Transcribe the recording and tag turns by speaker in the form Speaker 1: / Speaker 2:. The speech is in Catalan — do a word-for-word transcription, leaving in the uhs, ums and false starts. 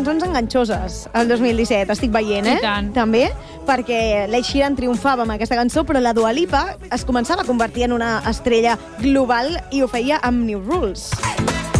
Speaker 1: cançons enganxoses el dos mil disset, estic veient, eh?
Speaker 2: I tant.
Speaker 1: També, perquè l'Ed Sheeran triomfava amb aquesta cançó, però la Dua Lipa es començava a convertir en una estrella global i ho feia amb New Rules.